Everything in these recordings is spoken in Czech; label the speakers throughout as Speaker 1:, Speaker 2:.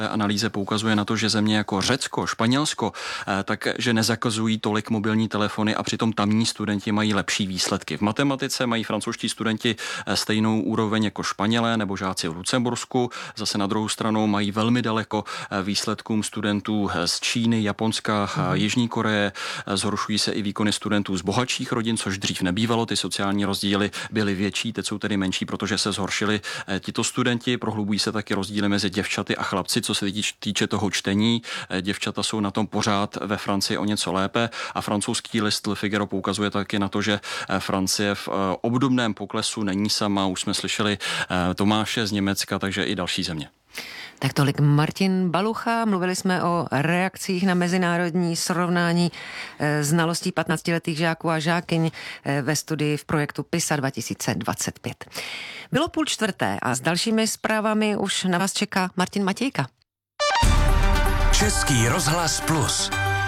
Speaker 1: analýze poukazuje na to, že země jako Řecko, Španělsko, takže nezakazují tolik mobilní telefony a přitom tamní studenti mají lepší výsledky. V matematice mají francouzští studenti stejnou úroveň jako Španělé nebo žáci v Lucembursku. Zase na druhou stranu mají velmi daleko výsledkům studentů z Číny, Japonska, Jižní Koreje. Zhoršují se i výkony studentů z bohatších rodin, což dřív nebývalo. Ty sociální rozdíly byly větší, teď jsou tedy menší, protože se zhoršili tito studenti. Prohlubují se taky rozdíly mezi děvčaty a chlapci, co se týče toho čtení. Děvčata jsou na tom pořád ve Francii o něco lépe a francouzský list Le Figaro poukazuje taky na to, že Francie v obdobném poklesu není sama. Už jsme slyšeli Tomáše z Německa, takže i další země.
Speaker 2: Tak tolik Martin Balucha. Mluvili jsme o reakcích na mezinárodní srovnání znalostí 15letých žáků a žákyň ve studii v projektu PISA 2025. Bylo 3:30 a s dalšími zprávami už na vás čeká Martin Matějka.
Speaker 3: Český rozhlas Plus.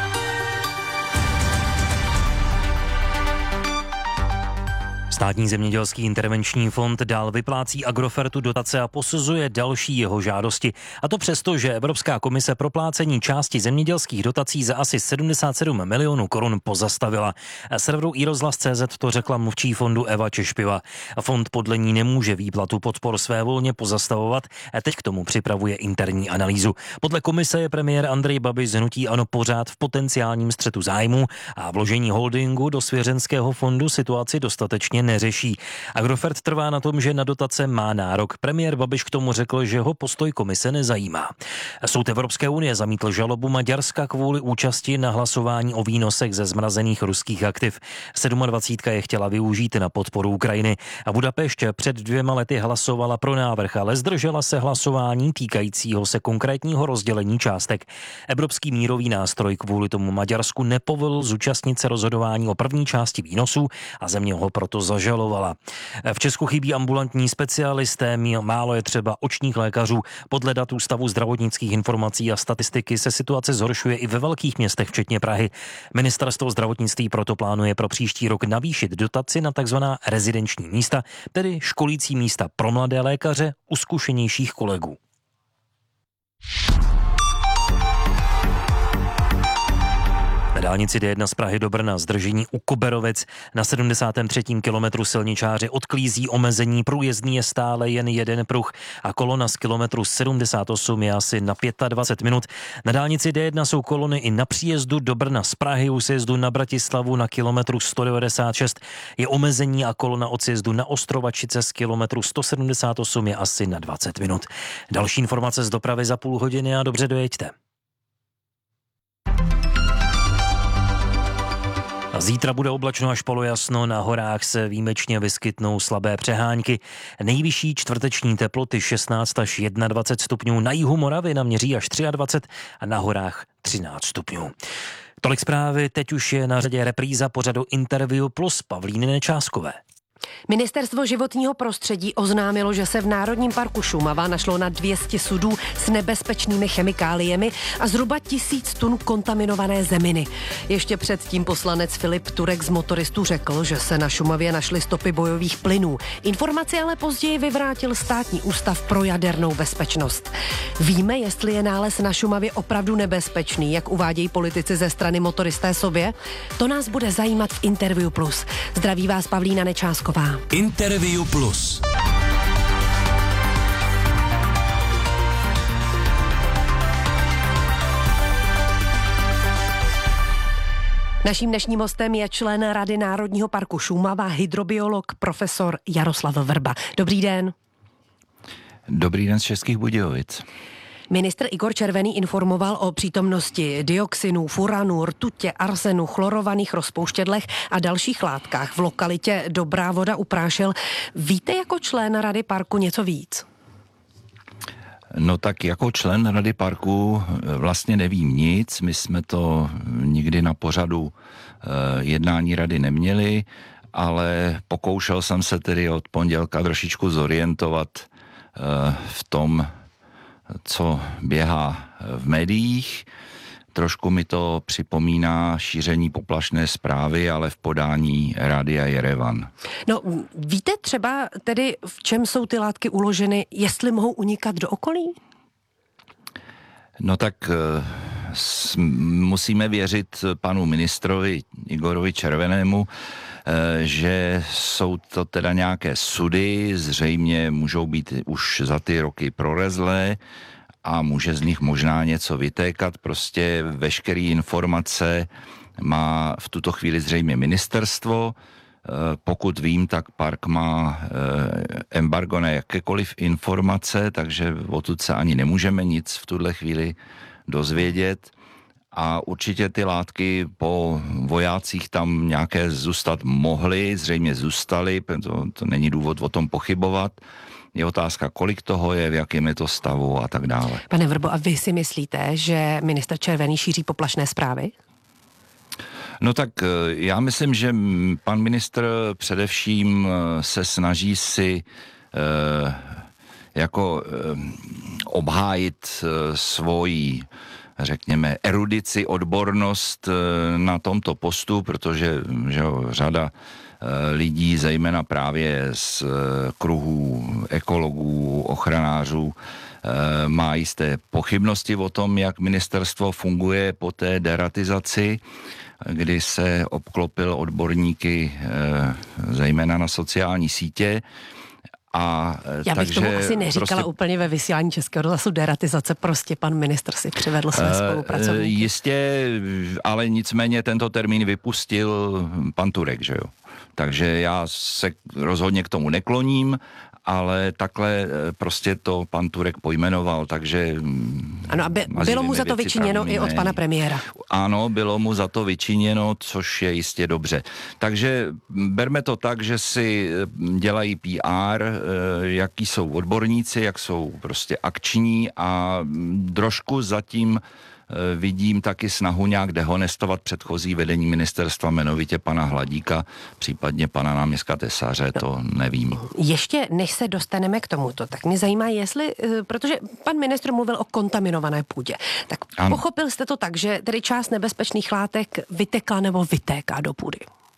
Speaker 3: Státní zemědělský intervenční fond dál vyplácí Agrofertu dotace a posuzuje další jeho žádosti. A to přesto, že Evropská komise proplácení části zemědělských dotací za asi 77 milionů korun pozastavila. Serveru iRozhlas.cz to řekla mluvčí fondu Eva Češpiva. Fond podle ní nemůže výplatu podpor svévolně pozastavovat a teď k tomu připravuje interní analýzu. Podle komise je premiér Andrej Babiš z hnutí ANO pořád v potenciálním střetu zájmu a vložení holdingu do svěřenského fondu situaci dostatečně neřeší. Agrofert trvá na tom, že na dotace má nárok. Premiér Babiš k tomu řekl, že ho postoj komise nezajímá. Soud Evropské unie zamítl žalobu Maďarska kvůli účasti na hlasování o výnosech ze zmrazených ruských aktiv. 27 je chtěla využít na podporu Ukrajiny a Budapešť před 2 lety hlasovala pro návrh, ale zdržela se hlasování týkajícího se konkrétního rozdělení částek. Evropský mírový nástroj kvůli tomu Maďarsku nepovolil zúčastnit se rozhodování o první části výnosů a země ho proto zažalovala. V Česku chybí ambulantní specialisté, málo je třeba očních lékařů. Podle dat Ústavu zdravotnických informací a statistiky se situace zhoršuje i ve velkých městech, včetně Prahy. Ministerstvo zdravotnictví proto plánuje pro příští rok navýšit dotaci na takzvaná rezidenční místa, tedy školící místa pro mladé lékaře u zkušenějších kolegů. Na dálnici D1 z Prahy do Brna zdržení u Koberovic na 73. kilometru silničáři odklízí omezení, průjezdný je stále jen jeden pruh a kolona z kilometru 78 je asi na 25 minut. Na dálnici D1 jsou kolony i na příjezdu do Brna z Prahy, u sjezdu na Bratislavu na kilometru 196 je omezení a kolona od sjezdu na Ostrovačice z kilometru 178 je asi na 20 minut. Další informace z dopravy za půl hodiny a dobře dojeďte. Zítra bude oblačno až polojasno, na horách se výjimečně vyskytnou slabé přehánky. Nejvyšší čtvrteční teploty 16 až 21 stupňů, na jihu Moravy naměří až 23 a na horách 13 stupňů. Tolik zprávy, teď už je na řadě repríza pořadu Interview plus Pavlíny Nečáskové.
Speaker 2: Ministerstvo životního prostředí oznámilo, že se v Národním parku Šumava našlo na 200 sudů s nebezpečnými chemikáliemi a zhruba 1000 tun kontaminované zeminy. Ještě předtím poslanec Filip Turek z Motoristů řekl, že se na Šumavě našly stopy bojových plynů. Informaci ale později vyvrátil Státní ústav pro jadernou bezpečnost. Víme, jestli je nález na Šumavě opravdu nebezpečný, jak uvádějí politici ze strany Motoristé sobě? To nás bude zajímat v Interview plus. Zdraví vás Pavlína Nečásková.
Speaker 3: Interview plus.
Speaker 2: Naším dnešním hostem je člen Rady Národního parku Šumava, hydrobiolog profesor Jaroslav Vrba. Dobrý den.
Speaker 4: Dobrý den z Českých Budějovic.
Speaker 2: Ministr Igor Červený informoval o přítomnosti dioxinů, furanů, rtutě, arsenu, chlorovaných rozpouštědlech a dalších látkách v lokalitě Dobrá Voda u Prášil. Víte jako člen Rady parku něco víc?
Speaker 4: No tak jako člen Rady parku vlastně nevím nic. My jsme to nikdy na pořadu jednání rady neměli, ale pokoušel jsem se tedy od pondělka trošičku zorientovat v tom, co běhá v médiích. Trošku mi to připomíná šíření poplašné zprávy, ale v podání Rádia Jerevan.
Speaker 2: No, víte třeba tedy, v čem jsou ty látky uloženy, jestli mohou unikat do okolí?
Speaker 4: No tak musíme věřit panu ministrovi Igorovi Červenému, že jsou to teda nějaké sudy, zřejmě můžou být už za ty roky prorezlé a může z nich možná něco vytékat. Prostě veškeré informace má v tuto chvíli zřejmě ministerstvo. Pokud vím, tak park má embargo na jakékoliv informace, takže odtud se ani nemůžeme nic v tuhle chvíli dozvědět. A určitě ty látky po vojácích tam nějaké zůstat mohly, zřejmě zůstaly, to není důvod o tom pochybovat. Je otázka, kolik toho je, v jakém je to stavu a tak dále.
Speaker 2: Pane Vrbo, a vy si myslíte, že ministr Červený šíří poplašné zprávy?
Speaker 4: No tak já myslím, že pan ministr především se snaží si obhájit svoji, řekněme, erudici, odbornost na tomto postu, protože řada lidí, zejména právě z kruhů ekologů, ochranářů, má jisté pochybnosti o tom, jak ministerstvo funguje po té deratizaci, kdy se obklopil odborníky zejména na sociální sítě. A
Speaker 2: já bych tomu asi neříkala úplně ve vysílání Českého rozhlasu deratizace, prostě pan ministr si přivedl své spolupracovníky.
Speaker 4: Jistě, ale nicméně tento termín vypustil pan Turek, že jo. Takže já se rozhodně k tomu nekloním, ale takhle prostě to pan Turek pojmenoval, takže...
Speaker 2: Ano, a bylo mu za to vyčiněno i od pana premiéra.
Speaker 4: Ano, bylo mu za to vyčiněno, což je jistě dobře. Takže berme to tak, že si dělají PR, jaký jsou odborníci, jak jsou prostě akční a trošku zatím vidím taky snahu nějak dehonestovat předchozí vedení ministerstva, jmenovitě pana Hladíka, případně pana náměstka Tesaře, to nevím.
Speaker 2: Ještě než se dostaneme k tomuto, tak mě zajímá, jestli, protože pan ministr mluvil o kontaminované půdě, tak ano. Pochopil jste to tak, že tedy část nebezpečných látek vytekla nebo vytéká do půdy?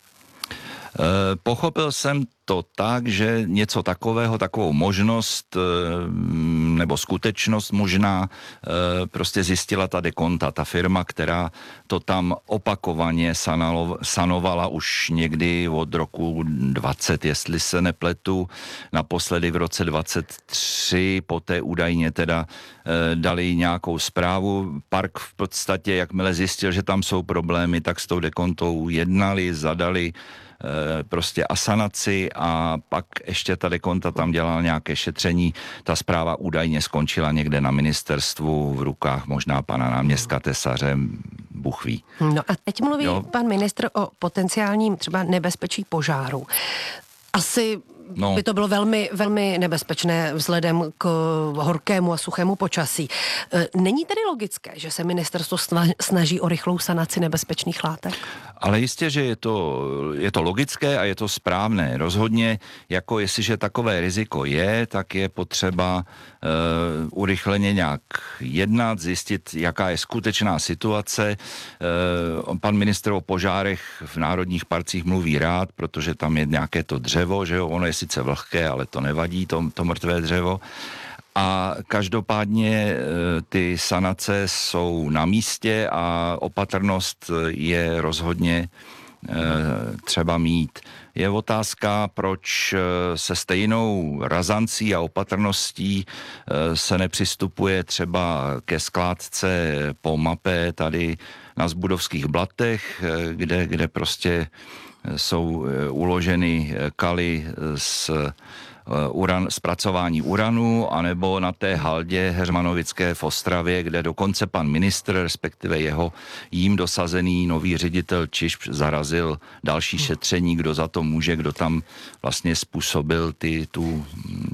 Speaker 4: Pochopil jsem to tak, že něco takového, takovou možnost nebo skutečnost možná prostě zjistila ta Dekonta, ta firma, která to tam opakovaně sanovala už někdy od roku 20, jestli se nepletu, naposledy v roce 23, poté údajně teda dali nějakou zprávu. Park v podstatě, jakmile zjistil, že tam jsou problémy, tak s tou Dekontou jednali, zadali prostě asanaci a pak ještě ta Dekonta tam dělala nějaké šetření. Ta zpráva údajně skončila někde na ministerstvu v rukách možná pana náměstka Tesaře, Bůh ví.
Speaker 2: No a teď mluví pan ministr o potenciálním třeba nebezpečí požáru. Asi by to bylo velmi, velmi nebezpečné vzhledem k horkému a suchému počasí. Není tedy logické, že se ministerstvo snaží o rychlou sanaci nebezpečných látek?
Speaker 4: Ale jistě, že je to logické a je to správné. Rozhodně, jako jestliže takové riziko je, tak je potřeba urychleně nějak jednat, zjistit, jaká je skutečná situace. Pan ministr o požárech v národních parcích mluví rád, protože tam je nějaké to dřevo, že jo, ono je sice vlhké, ale to nevadí, to mrtvé dřevo. A každopádně ty sanace jsou na místě a opatrnost je rozhodně třeba mít. Je otázka, proč se stejnou razancí a opatrností se nepřistupuje třeba ke skládce po Mapě tady na Zbudovských Blatech, kde prostě jsou uloženy kaly zpracování uranu, anebo na té haldě Heřmanovické v Ostravě, kde dokonce pan ministr, respektive jím dosazený nový ředitel Čiž zarazil další šetření, kdo za to může, kdo tam vlastně způsobil tu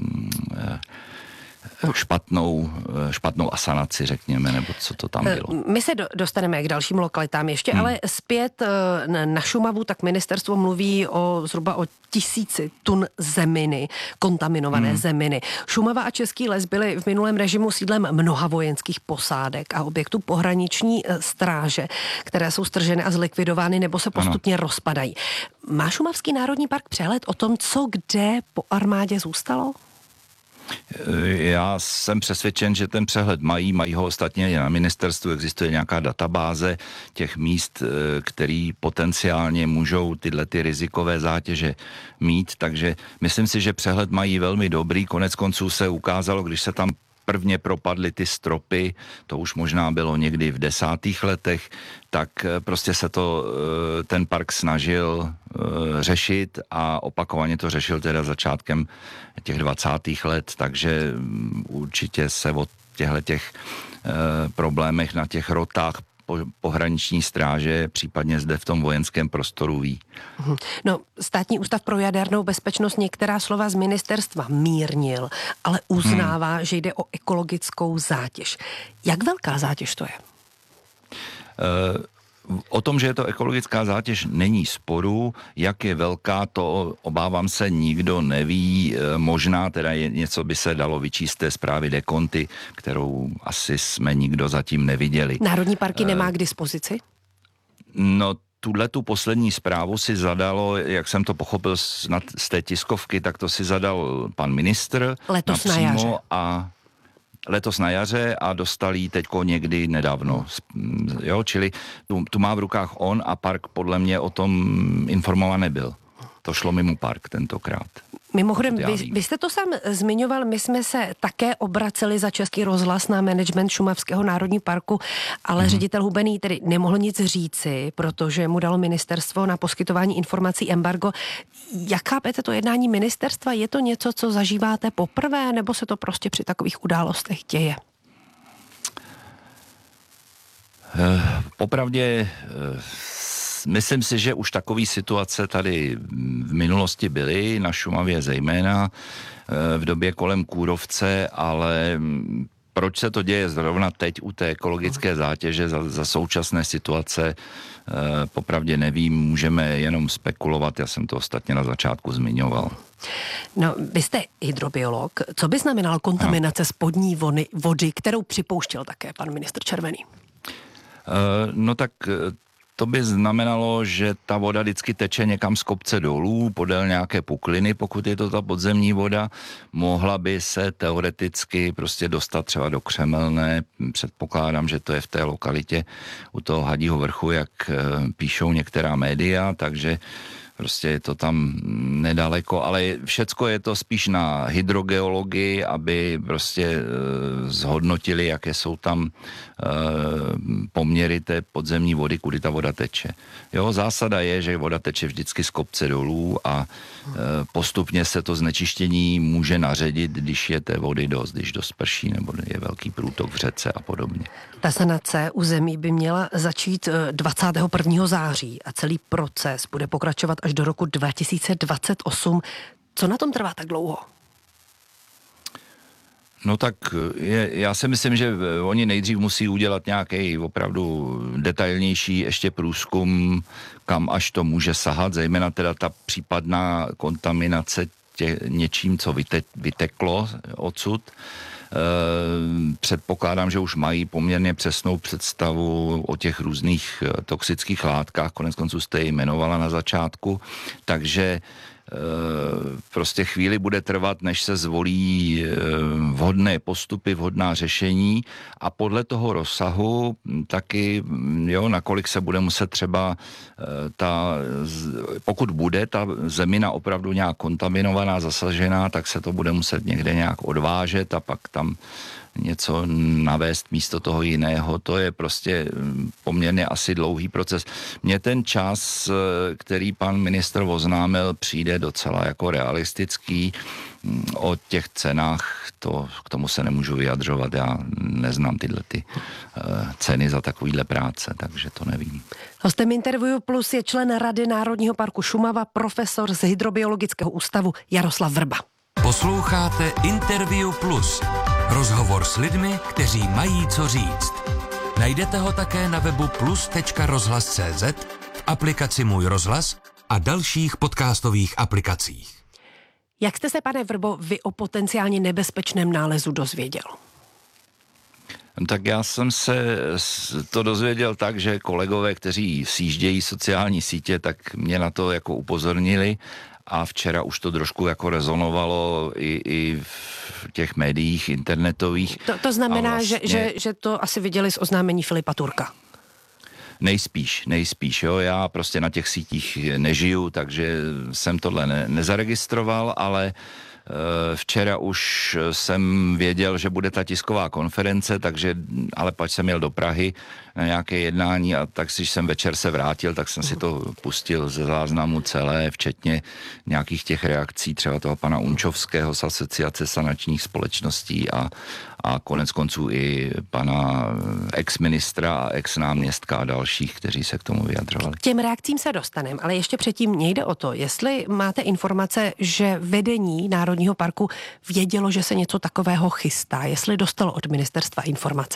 Speaker 4: špatnou asanaci, řekněme, nebo co to tam bylo.
Speaker 2: My se dostaneme k dalším lokalitám ještě, ale zpět na Šumavu, tak ministerstvo mluví zhruba o 1000 tun zeminy, kontaminované zeminy. Šumava a Český les byly v minulém režimu sídlem mnoha vojenských posádek a objektů pohraniční stráže, které jsou strženy a zlikvidovány nebo se postupně rozpadají. Má Šumavský národní park přehled o tom, co kde po armádě zůstalo?
Speaker 4: Já jsem přesvědčen, že ten přehled mají ho ostatně na ministerstvu, existuje nějaká databáze těch míst, který potenciálně můžou tyhle ty rizikové zátěže mít, takže myslím si, že přehled mají velmi dobrý, konec konců se ukázalo, když se tam prvně propadly ty stropy, to už možná bylo někdy v 10. letech, tak prostě se to ten park snažil řešit a opakovaně to řešil teda začátkem těch 20. let, takže určitě se o těch problémech na těch rotách pohraniční stráže, případně zde v tom vojenském prostoru ví.
Speaker 2: No, Státní ústav pro jadernou bezpečnost některá slova z ministerstva mírnil, ale uznává, že jde o ekologickou zátěž. Jak velká zátěž to je?
Speaker 4: O tom, že je to ekologická zátěž, není sporu. Jak je velká, to obávám se nikdo neví. Možná teda něco by se dalo vyčíst té zprávy Dekonty, kterou asi jsme nikdo zatím neviděli.
Speaker 2: Národní parky nemá k dispozici?
Speaker 4: No, tu poslední zprávu si zadalo, jak jsem to pochopil z té tiskovky, tak to si zadal pan ministr.
Speaker 2: Letos na jaře.
Speaker 4: Letos na jaře a dostal ji teďko někdy nedávno. Jo, čili tu má v rukách on a park podle mě o tom informovaný nebyl. To šlo mimo park tentokrát.
Speaker 2: Mimochodem, vy jste to sám zmiňoval, my jsme se také obraceli za Český rozhlas na management Šumavského národní parku, ale ředitel Hubený tedy nemohl nic říci, protože mu dalo ministerstvo na poskytování informací embargo. Jak chápete to jednání ministerstva? Je to něco, co zažíváte poprvé, nebo se to prostě při takových událostech děje?
Speaker 4: Popravdě myslím si, že už takové situace tady v minulosti byly, na Šumavě zejména, v době kolem kůrovce, ale proč se to děje zrovna teď u té ekologické zátěže za současné situace, popravdě nevím, můžeme jenom spekulovat, já jsem to ostatně na začátku zmiňoval.
Speaker 2: No, vy jste hydrobiolog. Co by znamenala kontaminace spodní vody, kterou připouštěl také pan ministr Červený?
Speaker 4: No tak to by znamenalo, že ta voda vždycky teče někam z kopce dolů, podél nějaké pukliny, pokud je to ta podzemní voda. Mohla by se teoreticky prostě dostat třeba do Křemelné. Předpokládám, že to je v té lokalitě u toho Hadího vrchu, jak píšou některá média, takže prostě je to tam nedaleko, ale všecko je to spíš na hydrogeologii, aby prostě zhodnotili, jaké jsou tam poměry té podzemní vody, kudy ta voda teče. Jo, zásada je, že voda teče vždycky z kopce dolů a postupně se to znečištění může naředit, když je té vody dost, když dost prší nebo je velký průtok v řece a podobně.
Speaker 2: Ta sanace území by měla začít 21. září a celý proces bude pokračovat až do roku 2028. Co na tom trvá tak dlouho?
Speaker 4: No tak já si myslím, že oni nejdřív musí udělat nějaký opravdu detailnější ještě průzkum, kam až to může sahat, zejména teda ta případná kontaminace něčím, co vyteklo odsud. Předpokládám, že už mají poměrně přesnou představu o těch různých toxických látkách, konec konců jste je jmenovala na začátku, takže prostě chvíli bude trvat, než se zvolí vhodné postupy, vhodná řešení a podle toho rozsahu taky, jo, nakolik se bude muset třeba pokud bude ta zemina opravdu nějak kontaminovaná, zasažená, tak se to bude muset někde nějak odvážet a pak tam něco navést místo toho jiného. To je prostě poměrně asi dlouhý proces. Mně ten čas, který pan ministr oznámil, přijde docela jako realistický. O těch cenách k tomu se nemůžu vyjadřovat. Já neznám tyhle ceny za takovýhle práce, takže to nevím.
Speaker 2: Hostem Interview Plus je člen Rady Národního parku Šumava, profesor z Hydrobiologického ústavu Jaroslav Vrba.
Speaker 5: Posloucháte Interview Plus. Rozhovor s lidmi, kteří mají co říct. Najdete ho také na webu plus.rozhlas.cz, v aplikaci Můj rozhlas a dalších podcastových aplikacích.
Speaker 2: Jak jste se, pane Vrbo, vy o potenciálně nebezpečném nálezu dozvěděl?
Speaker 4: Tak já jsem se to dozvěděl tak, že kolegové, kteří sjíždějí sociální sítě, tak mě na to jako upozornili a včera už to trošku jako rezonovalo i v těch médiích internetových.
Speaker 2: To znamená,
Speaker 4: vlastně,
Speaker 2: že to asi viděli z oznámení Filipa Turka.
Speaker 4: Nejspíš, jo, já prostě na těch sítích nežiju, takže jsem tohle nezaregistroval, ale včera už jsem věděl, že bude ta tisková konference, ale pač jsem jel do Prahy na nějaké jednání a tak když jsem večer se vrátil, tak jsem si to pustil ze záznamu celé, včetně nějakých těch reakcí třeba toho pana Unčovského z Asociace sanačních společností a konec konců i pana ex-ministra a ex-náměstka a dalších, kteří se k tomu vyjadřovali.
Speaker 2: K těm reakcím se dostaneme, ale ještě předtím mě jde o to, jestli máte informace, že vedení Národního parku vědělo, že se něco takového chystá, jestli dostalo od ministerstva informace.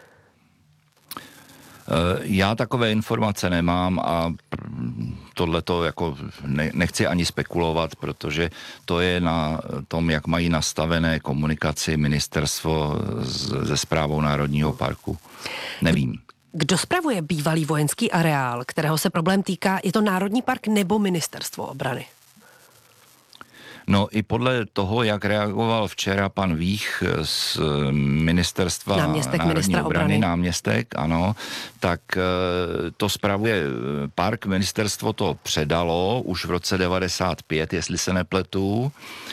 Speaker 4: Já takové informace nemám a tohleto jako nechci ani spekulovat, protože to je na tom, jak mají nastavené komunikaci ministerstvo se správou Národního parku. Nevím.
Speaker 2: Kdo spravuje bývalý vojenský areál, kterého se problém týká? Je to Národní park nebo ministerstvo obrany?
Speaker 4: No i podle toho, jak reagoval včera pan Vích z ministerstva Národní obrany, náměstek, ano, tak to spravuje park, ministerstvo to předalo už v roce 95, jestli se nepletu,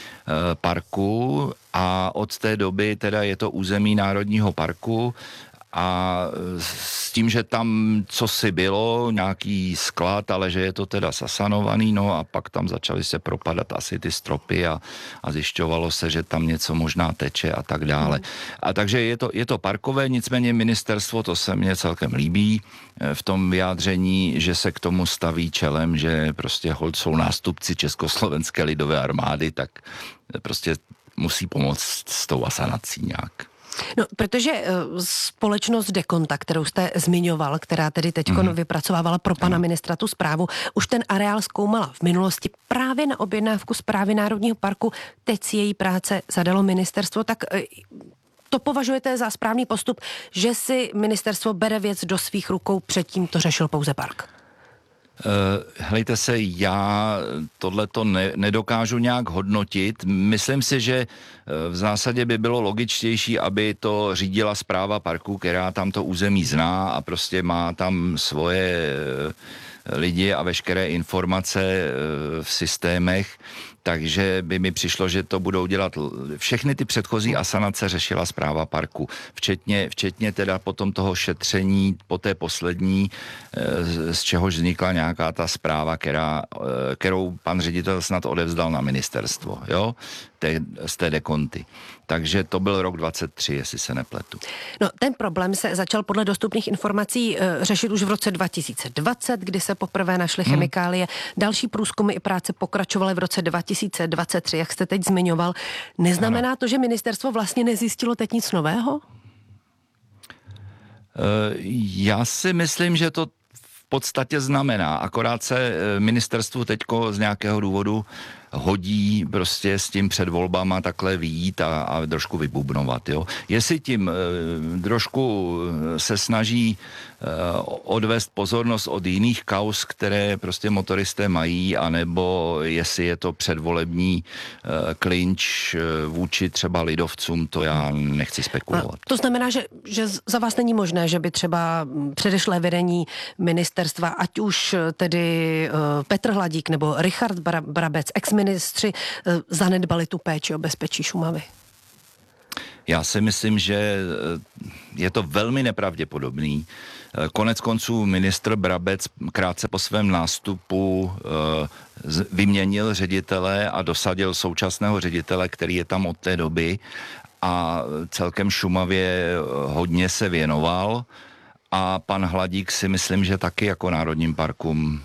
Speaker 4: parku a od té doby teda je to území Národního parku a s tím, že tam cosi bylo, nějaký sklad, ale že je to teda sasanovaný, no a pak tam začaly se propadat asi ty stropy a zjišťovalo se, že tam něco možná teče a tak dále. A takže je to parkové, nicméně ministerstvo, to se mně celkem líbí v tom vyjádření, že se k tomu staví čelem, že prostě holt jsou nástupci Československé lidové armády, tak prostě musí pomoct s tou asanací nějak.
Speaker 2: No, protože společnost Dekonta, kterou jste zmiňoval, která tedy teď vypracovávala pro pana ministra tu zprávu, už ten areál zkoumala v minulosti právě na objednávku Správy Národního parku. Teď si její práce zadalo ministerstvo, tak to považujete za správný postup, že si ministerstvo bere věc do svých rukou, předtím to řešil pouze park?
Speaker 4: Hlejte se, já tohleto nedokážu nějak hodnotit. Myslím si, že v zásadě by bylo logičtější, aby to řídila správa parku, která tam to území zná a prostě má tam svoje lidi a veškeré informace v systémech, takže by mi přišlo, že to budou dělat všechny ty předchozí asanace řešila správa parku, včetně teda potom toho šetření po té poslední, z čehož vznikla nějaká ta zpráva, kterou pan ředitel snad odevzdal na ministerstvo, jo, z té Dekonty. Takže to byl rok 23, jestli se nepletu.
Speaker 2: No, ten problém se začal podle dostupných informací řešit už v roce 2020, kdy se poprvé našly chemikálie. Další průzkumy i práce pokračovaly v roce 2023, jak jste teď zmiňoval. Neznamená to, že ministerstvo vlastně nezjistilo teď nic nového?
Speaker 4: Já si myslím, že to v podstatě znamená, akorát se ministerstvu teďko z nějakého důvodu hodí prostě s tím před volbama takhle vyjít a trošku vybubnovat, jo. Jestli tím trošku se snaží odvést pozornost od jiných kauz, které prostě motoristé mají, anebo jestli je to předvolební klinč vůči třeba lidovcům, to já nechci spekulovat.
Speaker 2: To znamená, že za vás není možné, že by třeba předešlé vedení ministerstva, ať už tedy Petr Hladík nebo Richard Brabec, ex-ministři, zanedbali tu péči o bezpečí Šumavy?
Speaker 4: Já si myslím, že je to velmi nepravděpodobný. Konec konců ministr Brabec krátce po svém nástupu vyměnil ředitele a dosadil současného ředitele, který je tam od té doby a celkem Šumavě hodně se věnoval a pan Hladík si myslím, že taky jako národním parkům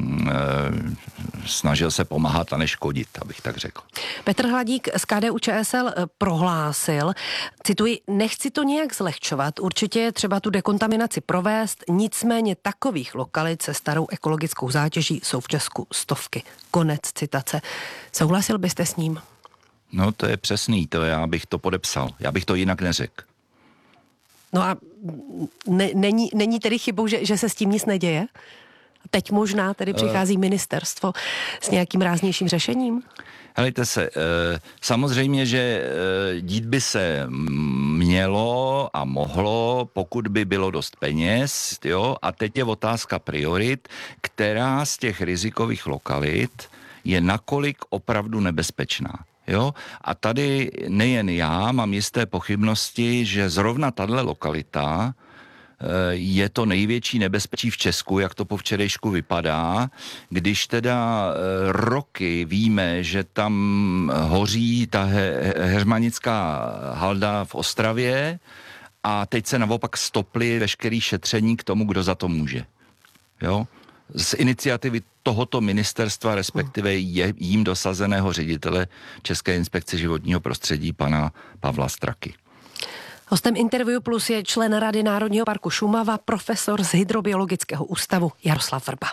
Speaker 4: snažil se pomáhat a neškodit, abych tak řekl.
Speaker 2: Petr Hladík z KDU-ČSL prohlásil, cituji, nechci to nějak zlehčovat, určitě je třeba tu dekontaminaci provést, nicméně takových lokalit se starou ekologickou zátěží jsou v Česku stovky. Konec citace. Souhlasil byste s ním?
Speaker 4: No to je přesný, to já bych to podepsal, já bych to jinak neřekl.
Speaker 2: No a není tedy chybou, že se s tím nic neděje? teď možná tedy přichází ministerstvo s nějakým ráznějším řešením?
Speaker 4: Helejte se, samozřejmě, že dít by se mělo a mohlo, pokud by bylo dost peněz, jo, a teď je otázka priorit, která z těch rizikových lokalit je nakolik opravdu nebezpečná. Jo? A tady nejen já mám jisté pochybnosti, že zrovna tahle lokalita je to největší nebezpečí v Česku, jak to po včerejšku vypadá, když teda roky víme, že tam hoří ta heřmanická halda v Ostravě a teď se naopak stoply veškerý šetření k tomu, kdo za to může. Jo? Z iniciativy tohoto ministerstva, respektive jím dosazeného ředitele České inspekce životního prostředí, pana Pavla Straky.
Speaker 2: Hostem Interview Plus je člen Rady Národního parku Šumava, profesor z Hydrobiologického ústavu Jaroslav Vrba.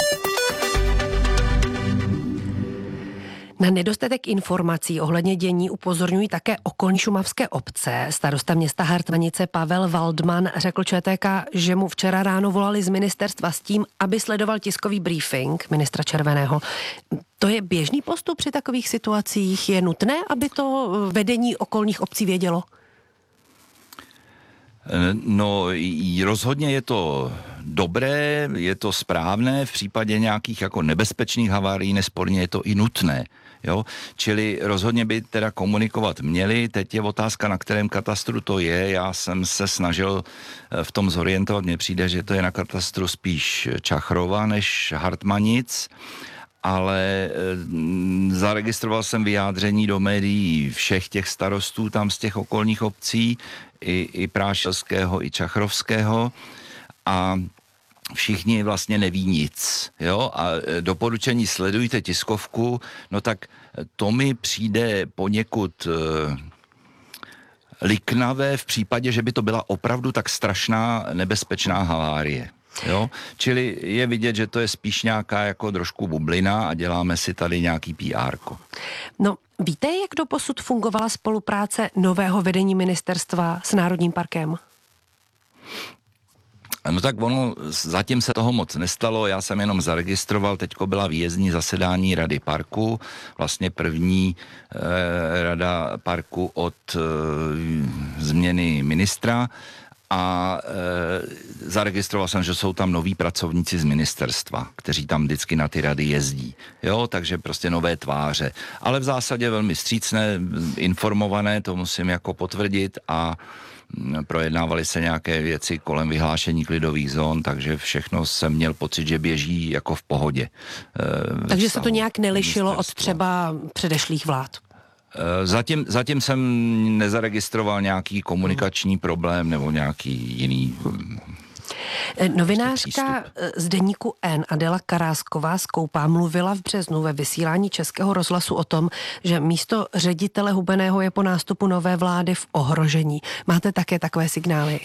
Speaker 2: Na nedostatek informací ohledně dění upozorňují také okolní šumavské obce. Starosta města Hartmanice Pavel Waldman řekl ČTK, že mu včera ráno volali z ministerstva s tím, aby sledoval tiskový briefing ministra Červeného. To je běžný postup při takových situacích? Je nutné, aby to vedení okolních obcí vědělo?
Speaker 4: No, rozhodně je to dobré, je to správné, v případě nějakých jako nebezpečných havárií nesporně je to i nutné. Jo? Čili rozhodně by teda komunikovat měli. Teď je otázka, na kterém katastru to je. Já jsem se snažil v tom zorientovat. Mně přijde, že to je na katastru spíš Čachrova než Hartmanic, ale zaregistroval jsem vyjádření do médií všech těch starostů tam z těch okolních obcí, i Prášilského, i Čachrovského, a všichni vlastně neví nic, jo, a doporučení sledujte tiskovku, no tak to mi přijde poněkud liknavé v případě, že by to byla opravdu tak strašná nebezpečná havárie. Jo? Čili je vidět, že to je spíš nějaká jako trošku bublina a děláme si tady nějaký PR-ko.
Speaker 2: No, víte, jak doposud fungovala spolupráce nového vedení ministerstva s Národním parkem?
Speaker 4: No tak ono, zatím se toho moc nestalo, já jsem jenom zaregistroval, teďko byla výjezdní zasedání Rady parku, vlastně první Rada parku od změny ministra, a zaregistroval jsem, že jsou tam noví pracovníci z ministerstva, kteří tam vždycky na ty rady jezdí. Jo, takže prostě nové tváře. Ale v zásadě velmi vstřícné, informované, to musím jako potvrdit, a projednávaly se nějaké věci kolem vyhlášení klidových zón, takže všechno jsem měl pocit, že běží jako v pohodě.
Speaker 2: Takže se to nějak nelišilo od třeba předešlých vlád?
Speaker 4: Zatím jsem nezaregistroval nějaký komunikační problém nebo nějaký jiný.
Speaker 2: Novinářka z deníku N Adela Karásková z Koupá mluvila v březnu ve vysílání Českého rozhlasu o tom, že místo ředitele Hubeného je po nástupu nové vlády v ohrožení. Máte také takové signály?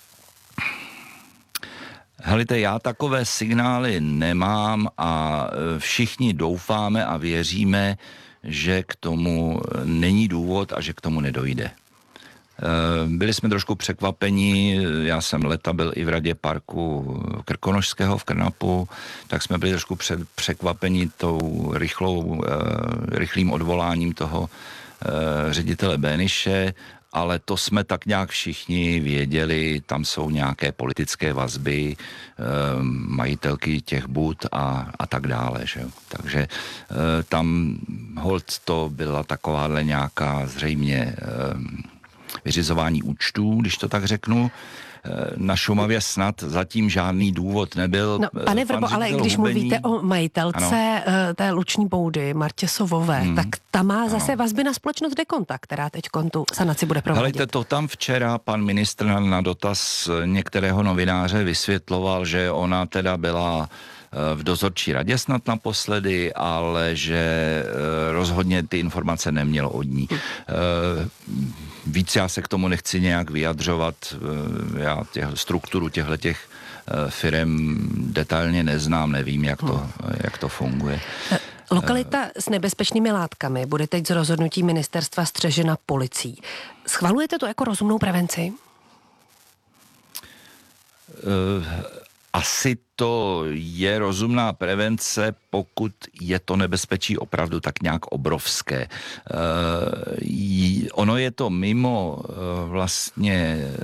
Speaker 4: Helejte, já takové signály nemám a všichni doufáme a věříme, že k tomu není důvod a že k tomu nedojde. Byli jsme trošku překvapeni, já jsem leta byl i v radě parku Krkonošského v Krnapu, tak jsme byli trošku překvapeni tou rychlým odvoláním toho ředitele Béniše, ale to jsme tak nějak všichni věděli, tam jsou nějaké politické vazby, majitelky těch bud a tak dále. Že? Takže tam holt to byla takováhle nějaká zřejmě vyřizování účtů, když to tak řeknu. Na Šumavě snad zatím žádný důvod nebyl.
Speaker 2: No, pane Vrbo, ale když mluvíte o majitelce té luční boudy, Martě Sovové, tak ta má zase vazby na společnost Dekonta, která teď tu sanaci bude provádět.
Speaker 4: Helejte, to tam včera pan ministr na dotaz některého novináře vysvětloval, že ona teda byla v dozorčí radě snad naposledy, ale že rozhodně ty informace neměl od ní. Víc já se k tomu nechci nějak vyjadřovat, já strukturu těchto firem detailně neznám, nevím, jak to funguje.
Speaker 2: Lokalita s nebezpečnými látkami bude teď z rozhodnutí ministerstva střežena policií. Schvalujete to jako rozumnou prevenci?
Speaker 4: asi to je rozumná prevence, pokud je to nebezpečí opravdu tak nějak obrovské. Ono je to mimo vlastně